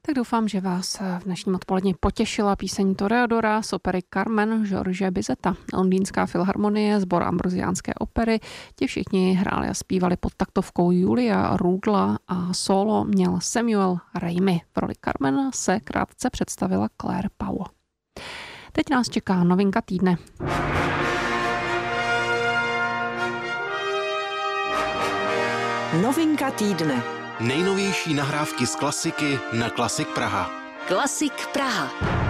Tak doufám, že vás v dnešním odpoledni potěšila píseň Toreadora z opery Carmen George Bizeta. Londýnská filharmonie, sbor Ambrosiánské opery, ti všichni hráli a zpívali pod taktovkou Julia Rudla a solo měl Samuel Raimi. V roli Carmen se krátce představila Claire Powell. Teď nás čeká novinka týdne. Novinka týdne. Nejnovější nahrávky z klasiky na Klasik Praha. Klasik Praha.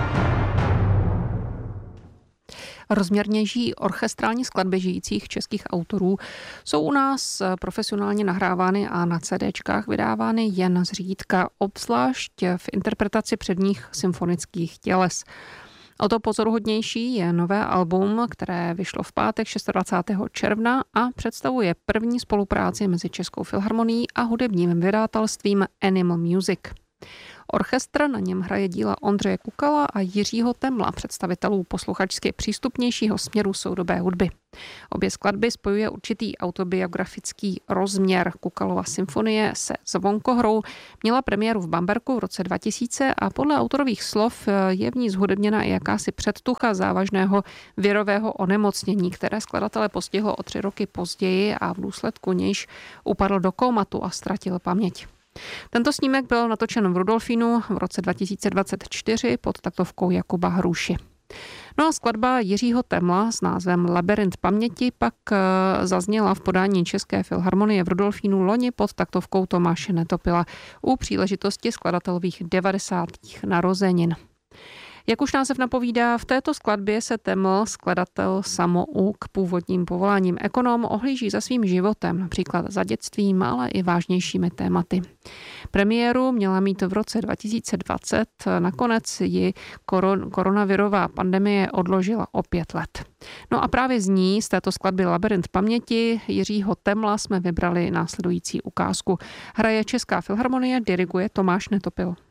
Rozměrnější orchestrální skladby žijících českých autorů jsou u nás profesionálně nahrávány a na CDčkách vydávány jen zřídka, obzvlášť v interpretaci předních symfonických těles. O to pozoruhodnější je nové album, které vyšlo v pátek 26. června a představuje první spolupráci mezi Českou filharmonií a hudebním vydavatelstvím Animal Music. Orchestr na něm hraje díla Ondřeje Kukala a Jiřího Temla, představitelů posluchačsky přístupnějšího směru soudobé hudby. Obě skladby spojuje určitý autobiografický rozměr. Kukalova symfonie se zvonkohrou měla premiéru v Bamberku v roce 2000 a podle autorových slov je v ní zhudebněna i jakási předtucha závažného virového onemocnění, které skladatele postihlo o 3 roky později a v důsledku nějž upadl do kómatu a ztratil paměť. Tento snímek byl natočen v Rudolfínu v roce 2024 pod taktovkou Jakuba Hruši. No a skladba Jiřího Temla s názvem Labyrint paměti pak zazněla v podání České filharmonie v Rudolfínu loni pod taktovkou Tomáše Netopila u příležitosti skladatelových 90. narozenin. Jak už název napovídá, v této skladbě se Teml, skladatel samouk, původním povoláním ekonom, ohlíží za svým životem, například za dětstvím, ale i vážnějšími tématy. Premiéru měla mít v roce 2020, nakonec ji koronavirová pandemie odložila o 5 let. No a právě z ní, z této skladby Labyrint paměti Jiřího Temla jsme vybrali následující ukázku. Hraje Česká filharmonie, diriguje Tomáš Netopil.